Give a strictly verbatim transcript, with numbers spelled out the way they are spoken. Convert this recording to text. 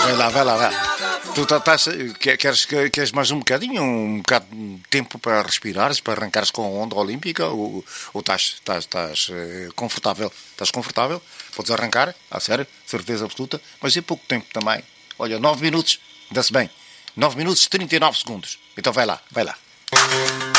Vai lá, vai lá, vai lá. Tu tá- estás, queres, queres mais um bocadinho, um bocado de tempo para respirares, para arrancares com a onda olímpica, ou, ou estás, estás, estás eh, confortável? Estás confortável? Podes arrancar, a sério, certeza absoluta, mas em pouco tempo também. Olha, nove minutos, dá-se bem. nove minutos e trinta e nove segundos. Então vai lá, vai lá.